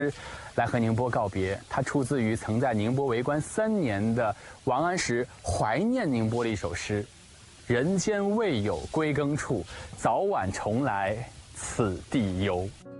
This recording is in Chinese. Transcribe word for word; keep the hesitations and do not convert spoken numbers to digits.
来和宁波告别。它出自于曾在宁波为官三年的王安石怀念宁波的一首诗：“人间未有归耕处，早晚重来此地幽。”